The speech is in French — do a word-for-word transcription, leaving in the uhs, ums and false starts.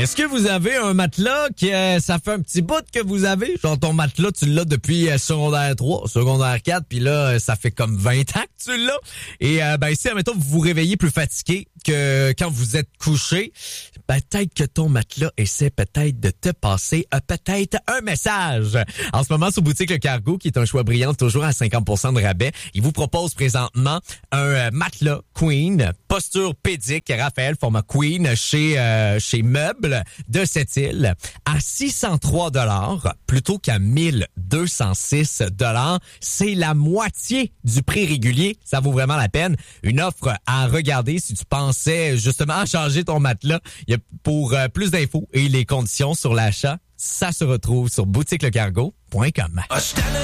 Est-ce que vous avez un matelas que ça fait un petit bout que vous avez? Genre ton matelas, tu l'as depuis euh, secondaire trois, secondaire quatre, puis là, ça fait comme vingt ans que tu l'as. Et euh, ben si, admettons, vous vous réveillez plus fatigué que quand vous êtes couché, peut-être que ton matelas essaie peut-être de te passer euh, peut-être un message. En ce moment, sur Boutique Le Cargo, qui est un choix brillant, toujours à cinquante pour cent de rabais, il vous propose présentement un euh, matelas Queen, posture pédique, Raphaël, format Queen, chez euh, chez Meubles de Sept-Îles, à six cent trois dollars plutôt qu'à mille deux cent six dollars. C'est la moitié du prix régulier. Ça vaut vraiment la peine. Une offre à regarder si tu pensais justement à changer ton matelas. Il y a pour euh, plus d'infos et les conditions sur l'achat, ça se retrouve sur boutique le cargo point com.